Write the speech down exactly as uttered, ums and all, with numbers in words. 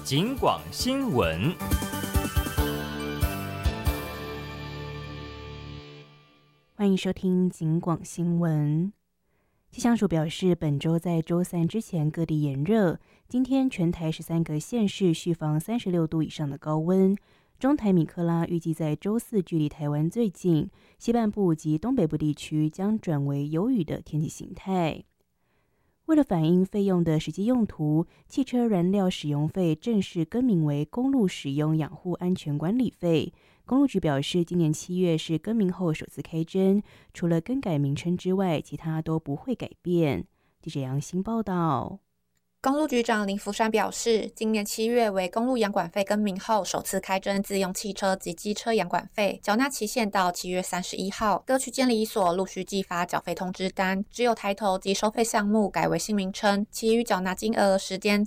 警广新闻。 欢迎收听警广新闻。气象署表示，本周在周三之前各地炎热，今天全台十三个县市续防三十六度以上的高温。中台米克拉预计在周四距离台湾最近，西半部及东北部地区将转为有雨的天气形态。为了反映费用的实际用途，汽车燃料使用费正式更名为公路使用养护安全管理费。公路局表示，今年七月是更名后首次开征，除了更改名称之外，其他都不会改变。记者杨欣报道。 公路局长林福山表示，今年七月为公路养管费更名后首次开征自用汽车及机车养管费，缴纳期限到七月三十一号，各区监理所陆续寄发缴费通知单，只有抬头及收费项目改为新名称，其余缴纳金额、时间